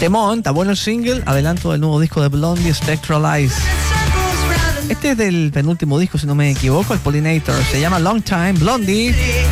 Temón, está bueno el single, adelanto del nuevo disco de Blondie, Spectralize. Este es del penúltimo disco, si no me equivoco, el Pollinator. Se llama Long Time, Blondie.